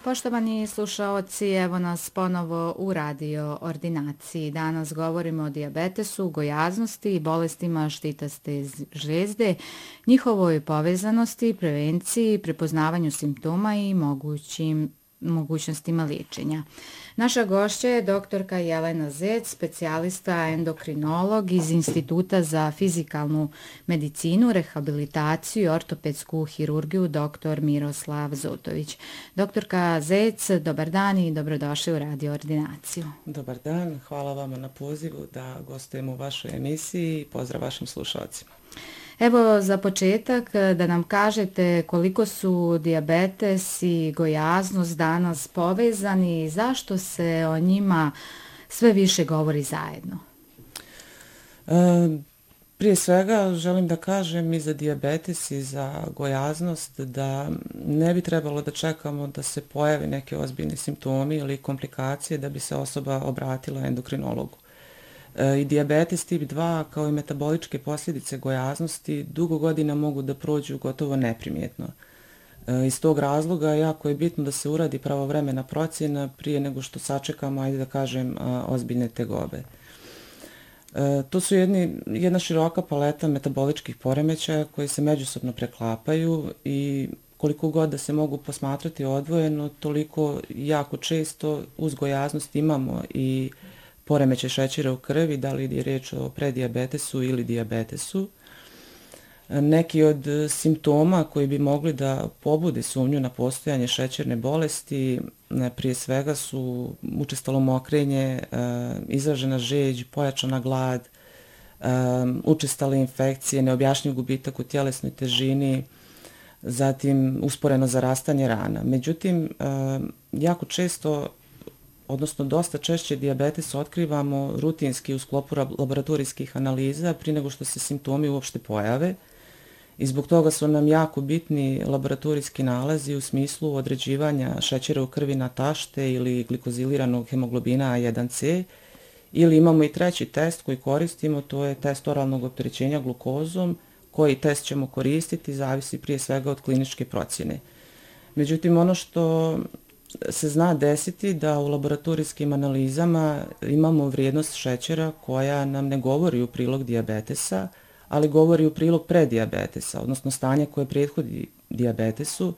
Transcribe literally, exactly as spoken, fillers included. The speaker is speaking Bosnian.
Poštovani slušaoci, evo nas ponovo u radio ordinaciji. Danas govorimo o dijabetesu, gojaznosti i bolestima štitaste žlijezde, njihovoj povezanosti, prevenciji, prepoznavanju simptoma i mogućim mogućnostima liječenja. Naša gošća je doktorka Jelena Zec, specijalista endokrinolog iz Instituta za fizikalnu medicinu, rehabilitaciju i ortopedsku hirurgiju dr. Miroslav Zutović. Doktorka Zec, dobar dan i dobrodošli u radio ordinaciju. Dobar dan, hvala vama na pozivu da gostujemo u vašoj emisiji i pozdrav vašim slušalcima. Evo za početak da nam kažete koliko su dijabetes i gojaznost danas povezani i zašto se o njima sve više govori zajedno? E, prije svega želim da kažem i za dijabetes i za gojaznost da ne bi trebalo da čekamo da se pojave neke ozbiljne simptomi ili komplikacije da bi se osoba obratila endokrinologu. I dijabetes tip dva kao i metaboličke posljedice gojaznosti dugo godina mogu da prođu gotovo neprimjetno. Iz tog razloga jako je bitno da se uradi pravovremena procjena prije nego što sačekamo, ajde da kažem, ozbiljne tegobe. To su jedni, jedna široka paleta metaboličkih poremećaja koji se međusobno preklapaju i koliko god da se mogu posmatrati odvojeno, toliko jako često uz gojaznost imamo i poremećaj šećera u krvi, da li je riječ o predijabetesu ili dijabetesu. Neki od simptoma koji bi mogli da pobude sumnju na postojanje šećerne bolesti prije svega su učestalo mokrenje, izražena žeđ, pojačana glad, učestale infekcije, neobjašnjiv gubitak u tjelesnoj težini, zatim usporeno zarastanje rana. Međutim, jako često odnosno dosta češće dijabetes otkrivamo rutinski u sklopu laboratorijskih analiza prije nego što se simptomi uopšte pojave i zbog toga su nam jako bitni laboratorijski nalazi u smislu određivanja šećera u krvi na tašte ili glikoziliranog hemoglobina A jedan C ili imamo i treći test koji koristimo, to je test oralnog opterećenja glukozom, koji test ćemo koristiti, zavisi prije svega od kliničke procjene. Međutim, ono što se zna desiti da u laboratorijskim analizama imamo vrijednost šećera koja nam ne govori u prilog dijabetesa, ali govori u prilog predijabetesa, odnosno stanje koje prethodi dijabetesu